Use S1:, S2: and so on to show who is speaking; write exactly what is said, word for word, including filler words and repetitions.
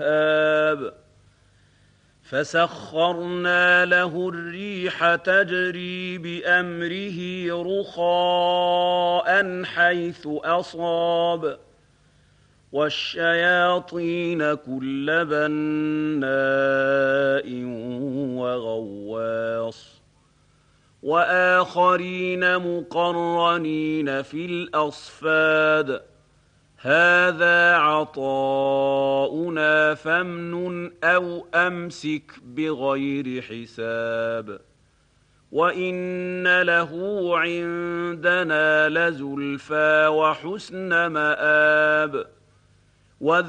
S1: آب فسخرنا له الريح تجري بأمره رخاء حيث أصاب والشياطين كل بناء وغواص وآخرين مقرنين في الأصفاد هذا عطاؤنا فامنن أو أمسك بغير حساب وإن له عندنا لزلفى وحسن مآب